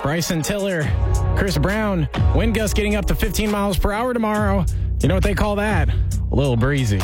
Bryson Tiller, Chris Brown. Wind gusts getting up to 15 miles per hour tomorrow. You know what they call that? A little breezy.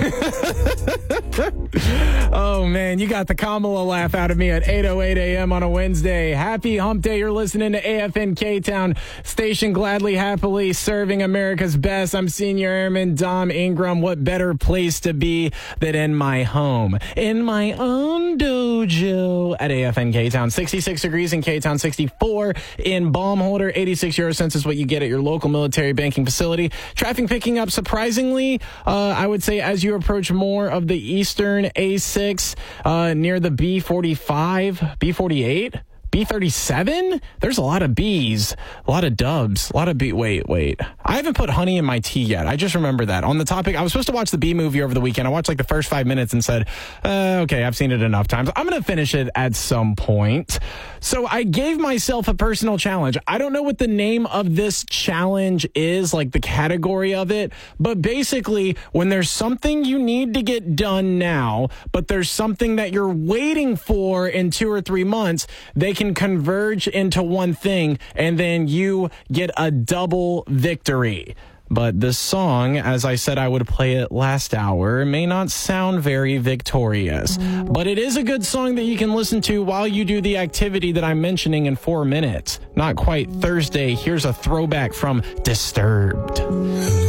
Oh, man, you got the Kamala laugh out of me at 8:08 a.m. on a Wednesday. Happy hump day. You're listening to AFN K-Town, station gladly, happily serving America's best. I'm Senior Airman Dom Ingram. What better place to be than in my home, in my own dojo at AFN K-Town. 66 degrees in K-Town, 64 in Baumholder. 86 euro cents is what you get at your local military banking facility. Traffic picking up surprisingly, I would say, as you approach more of the eastern A6 near the B45, B48, B37. There's a lot of B's, a lot of dubs, a lot of B. Wait. I haven't put honey in my tea yet. I just remember that. On the topic, I was supposed to watch the B movie over the weekend. I watched like the first 5 minutes and said, okay, I've seen it enough times. I'm going to finish it at some point. So I gave myself a personal challenge. I don't know what the name of this challenge is, like the category of it, but basically when there's something you need to get done now, but there's something that you're waiting for in 2 or 3 months, they can converge into one thing and then you get a double victory. But this song, as I said I would play it last hour, may not sound very victorious. But it is a good song that you can listen to while you do the activity that I'm mentioning in 4 minutes. Not quite Thursday. Here's a throwback from Disturbed.